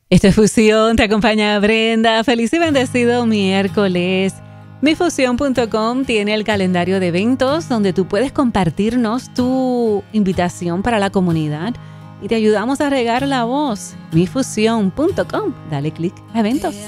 Esta es Fusión, te acompaña Brenda. Feliz y bendecido miércoles. Mifusión.com tiene el calendario de eventos donde tú puedes compartirnos tu invitación para la comunidad y te ayudamos a regar la voz. Mifusión.com. Dale clic a eventos.